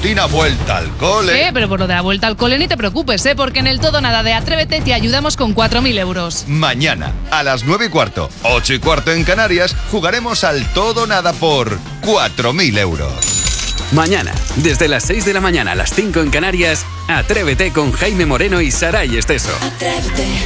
Agustina, vuelta al cole. Pero por lo de la vuelta al cole ni te preocupes, porque en el Todo Nada de Atrévete te ayudamos con 4.000 euros. Mañana, a las 9:15, 8:15 en Canarias, jugaremos al Todo Nada por 4.000 euros. Mañana, desde las 6 de la mañana a las 5 en Canarias, Atrévete con Jaime Moreno y Saray Esteso. Atrévete.